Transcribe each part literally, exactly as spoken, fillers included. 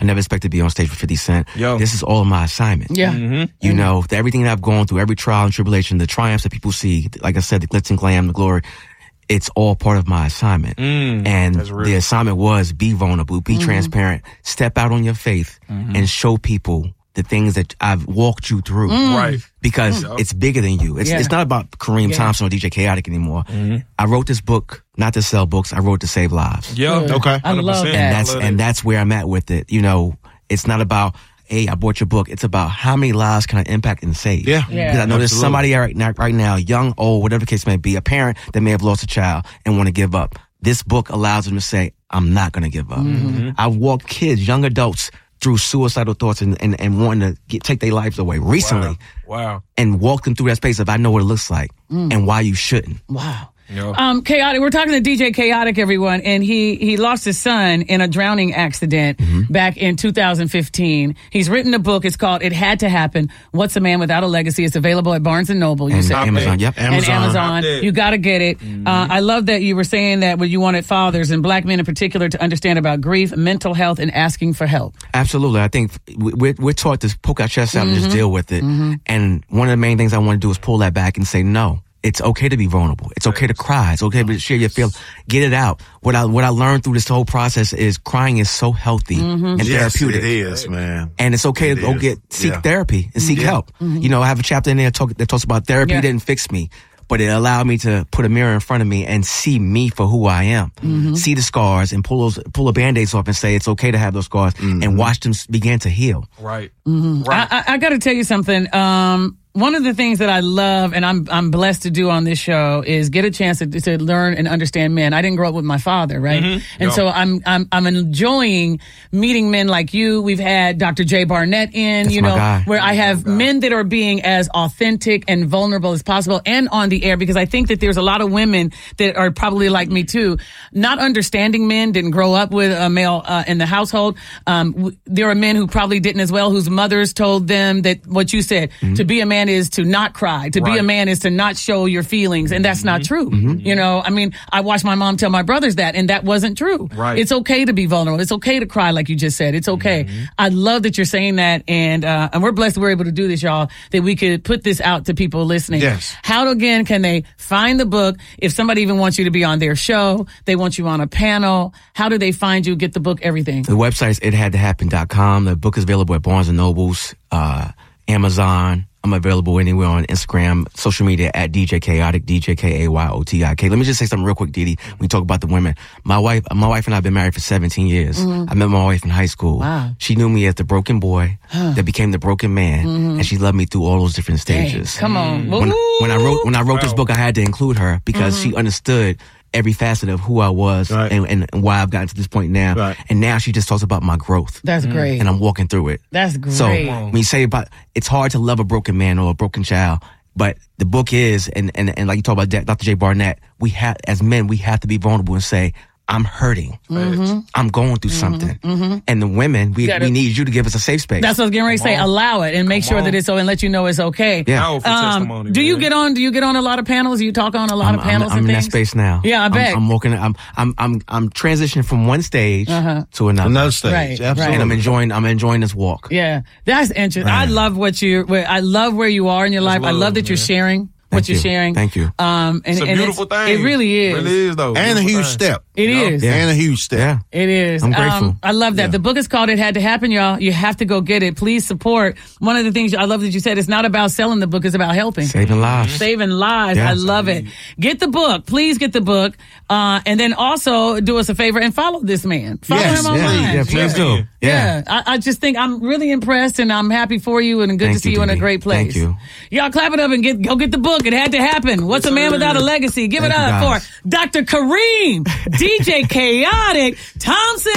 never expected to be on stage with fifty Cent. Yo. This is all my assignment. Yeah. Mm-hmm. You mm-hmm. know, everything that I've gone through, every trial and tribulation, the triumphs that people see, like I said, the glitz and glam, the glory, it's all part of my assignment. Mm, and that's the assignment was be vulnerable, be mm-hmm. transparent, step out on your faith, mm-hmm. and show people the things that I've walked you through. Mm. Right. Because mm. it's bigger than you. It's, yeah. it's not about Kareem yeah. Thompson or D J Chaotic anymore. Mm-hmm. I wrote this book not to sell books. I wrote to save lives. Yeah. Mm. Okay. I love that. And that's, and that's where I'm at with it. You know, it's not about, hey, I bought your book. It's about how many lives can I impact and save? Yeah. yeah. Because I know Absolutely. there's somebody right now, right now, young, old, whatever the case may be, a parent that may have lost a child and want to give up. This book allows them to say, I'm not going to give up. Mm-hmm. I've walked kids, young adults, through suicidal thoughts and, and, and wanting to get, take their lives away recently. Wow. wow. And walk them through that space of I know what it looks like mm. and why you shouldn't. Wow. Yep. Um, Chaotic. We're talking to D J Chaotic, everyone, and he he lost his son in a drowning accident mm-hmm. back in two thousand fifteen. He's written a book. It's called "It Had to Happen: What's a Man Without a Legacy." It's available at Barnes and Noble. You and said Amazon. Yep, Amazon. And Amazon. You got to get it. Mm-hmm. Uh, I love that you were saying that when you wanted fathers and black men in particular to understand about grief, mental health, and asking for help. Absolutely. I think we're we're taught to poke our chest out mm-hmm. and just deal with it. Mm-hmm. And one of the main things I want to do is pull that back and say no. It's okay to be vulnerable. It's okay to cry. It's okay to share your feelings. Get it out. What I what I learned through this whole process is crying is so healthy mm-hmm. and yes, therapeutic. It is, man. And it's okay it to go is. get seek yeah. therapy and seek yeah. help. Mm-hmm. You know, I have a chapter in there talk, that talks about therapy yeah. didn't fix me, but it allowed me to put a mirror in front of me and see me for who I am. Mm-hmm. See the scars and pull those pull the band-aids off and say it's okay to have those scars mm-hmm. and watch them begin to heal. Right. Mm-hmm. right. I, I, I got to tell you something. Um, One of the things that I love and I'm I'm blessed to do on this show is get a chance to, to learn and understand men. I didn't grow up with my father, right? Mm-hmm. And no. so I'm I'm I'm enjoying meeting men like you. We've had Doctor Jay Barnett in, That's you my know, guy. where I have men that are being as authentic and vulnerable as possible and on the air, because I think that there's a lot of women that are probably like me too, not understanding men, didn't grow up with a male uh, in the household. Um, w- there are men who probably didn't as well, whose mothers told them that what you said, mm-hmm. to be a man is to not cry. To right. be a man is to not show your feelings, and that's mm-hmm. not true. Mm-hmm. You know, I mean, I watched my mom tell my brothers that, and that wasn't true. Right. It's okay to be vulnerable. It's okay to cry, like you just said. It's okay. Mm-hmm. I love that you're saying that, and uh, and we're blessed that we're able to do this, y'all. That we could put this out to people listening. Yes. How again can they find the book? If somebody even wants you to be on their show, they want you on a panel. How do they find you? Get the book, everything. The website is it had to happen dot com. The book is available at Barnes and Nobles, uh, Amazon. I'm available anywhere on Instagram, social media at D J Chaotic, D J K A Y O T I K. Let me just say something real quick, Didi. When we talk about the women, my wife, my wife and I have been married for seventeen years. Mm-hmm. I met my wife in high school. Wow. She knew me as the broken boy huh. that became the broken man, mm-hmm. and she loved me through all those different stages. Dang, come on. When, when I wrote when I wrote wow. this book, I had to include her because mm-hmm. she understood every facet of who I was right. and, and, and why I've gotten to this point now. Right. And now she just talks about my growth. That's Mm. great. And I'm walking through it. That's great. So when you say about, it's hard to love a broken man or a broken child, but the book is, and, and, and like you talk about Doctor Jay Barnett, we have, as men, we have to be vulnerable and say, I'm hurting. Mm-hmm. I'm going through mm-hmm. something. Mm-hmm. And the women, we Gotta, we need you to give us a safe space. That's what I was getting ready to say. on. Allow it and make Come sure on. that it's so, and let you know it's okay. Yeah. Powerful Um, testimony, do you man. get on? Do you get on a lot of panels? You talk on a lot I'm, of panels I'm, I'm and in things? that space now. Yeah, I bet. I'm, I'm walking. I'm I'm I'm I'm transitioning from one stage Uh-huh. to another. Another stage. Right, right. Absolutely. And I'm enjoying. I'm enjoying this walk. Yeah, that's interesting. I Man. love what you. I love where you are in your life. I love, love that you're man. sharing what Thank you're you. sharing. Thank you. Um, and, It's a and beautiful it's, thing. It really is. It really is, though. And a Beautiful huge thing. step. It is. Yeah. And a huge step. Yeah. It is. I'm grateful. Um, I love that. Yeah. The book is called It Had to Happen, y'all. You have to go get it. Please support. One of the things I love that you said, it's not about selling the book, it's about helping. Saving lives. Saving lives. Yeah. I love it. Get the book. Please get the book. Uh, and then also do us a favor and follow this man. Follow Yes, him yeah, online. Yeah, please do. Yeah. Yeah. I, I just think I'm really impressed and I'm happy for you and good Thank to see you, you in a Didi. great place. Thank you. Y'all clap it up and get go get the book. It had to happen. What's a man without a legacy? Give Thank it you, up guys. for Doctor Kareem, D J Chaotic Thompson.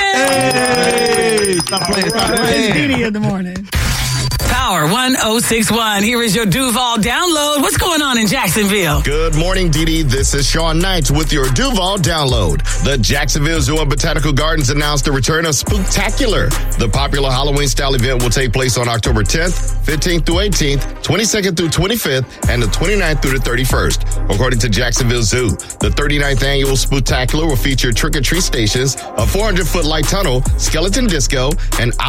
Hey, stop playing. Stop It's playing. Didi in the morning. Power one oh six one. Here is your Duval download. What's going on in Jacksonville? Good morning, Didi. This is Sean Knights with your Duval download. The Jacksonville Zoo and Botanical Gardens announced the return of Spooktacular. The popular Halloween-style event will take place on October tenth, fifteenth through eighteenth, twenty-second through twenty-fifth, and the twenty-ninth through the thirty-first. According to Jacksonville Zoo, the thirty-ninth annual Spooktacular will feature trick-or-treat stations, a four hundred foot light tunnel, skeleton disco, and